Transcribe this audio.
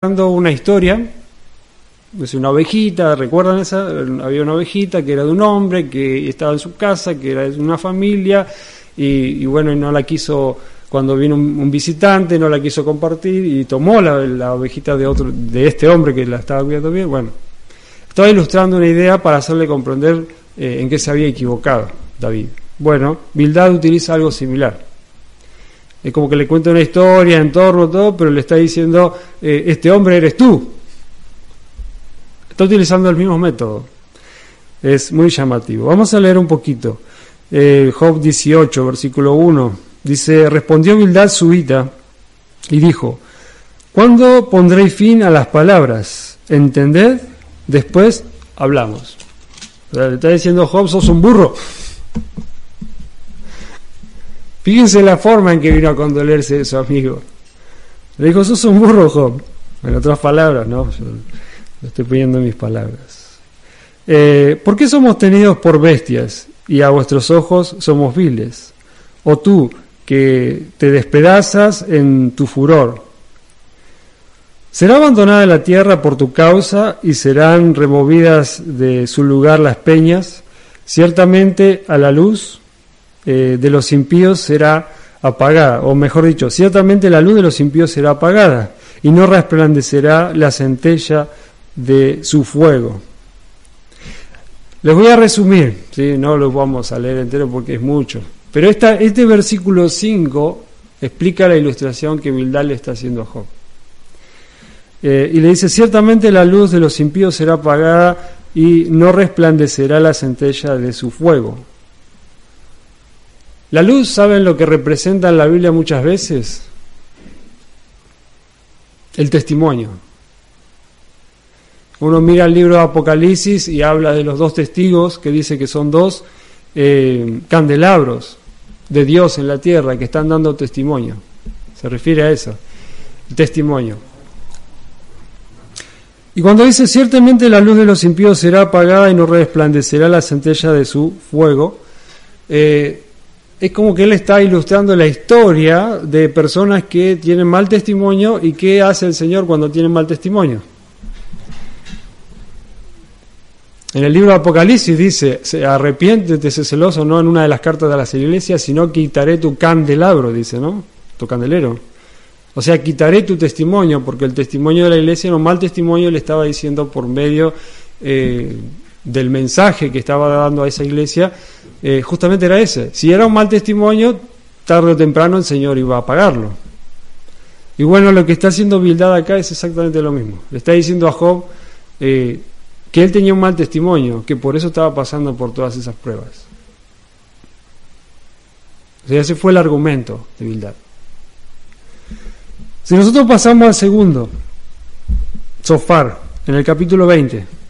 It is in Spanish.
Una historia, es una ovejita, ¿recuerdan esa? Había una ovejita que era de un hombre que estaba en su casa, que era de una familia y bueno, y no la quiso, cuando vino un visitante no la quiso compartir y tomó la ovejita de este hombre que la estaba cuidando bien. Bueno, estaba ilustrando una idea para hacerle comprender en qué se había equivocado David. Bueno, Bildad utiliza algo similar. Es como que le cuenta una historia en torno a todo, pero le está diciendo, este hombre eres tú. Está utilizando el mismo método. Es muy llamativo. Vamos a leer un poquito. Job 18, versículo 1. Dice, respondió Bildad suita y dijo, ¿cuándo pondréis fin a las palabras? ¿Entended? Después hablamos. O sea, le está diciendo Job, sos un burro. Fíjense la forma en que vino a condolerse de su amigo. Le dijo, sos un burro, Job. En otras palabras, ¿no? Yo le estoy poniendo mis palabras. ¿Por qué somos tenidos por bestias y a vuestros ojos somos viles? O tú, que te despedazas en tu furor. ¿Será abandonada la tierra por tu causa y serán removidas de su lugar las peñas? Ciertamente a la luz de los impíos será apagada, o mejor dicho, ciertamente la luz de los impíos será apagada, y no resplandecerá la centella de su fuego. Les voy a resumir, ¿sí? No lo vamos a leer entero porque es mucho, pero este versículo 5 explica la ilustración que Bildad le está haciendo a Job. Y le dice, ciertamente la luz de los impíos será apagada y no resplandecerá la centella de su fuego. La luz, ¿saben lo que representa en la Biblia muchas veces? El testimonio. Uno mira el libro de Apocalipsis y habla de los dos testigos, que dice que son dos candelabros de Dios en la tierra que están dando testimonio. Se refiere a eso, el testimonio. Y cuando dice, ciertamente la luz de los impíos será apagada y no resplandecerá la centella de su fuego, es como que él está ilustrando la historia de personas que tienen mal testimonio y qué hace el Señor cuando tienen mal testimonio. En el libro de Apocalipsis dice, arrepiéntete, sé celoso, no en una de las cartas de las iglesias, sino quitaré tu candelabro, dice, ¿no? Tu candelero. O sea, quitaré tu testimonio, porque el testimonio de la iglesia, un mal testimonio, le estaba diciendo por medio del mensaje que estaba dando a esa iglesia, justamente era ese. Si era un mal testimonio, tarde o temprano el Señor iba a pagarlo. Y bueno, lo que está haciendo Bildad acá es exactamente lo mismo. Le está diciendo a Job que él tenía un mal testimonio, que por eso estaba pasando por todas esas pruebas. O sea, ese fue el argumento de Bildad. Si nosotros pasamos al segundo, Zofar, en el capítulo 20,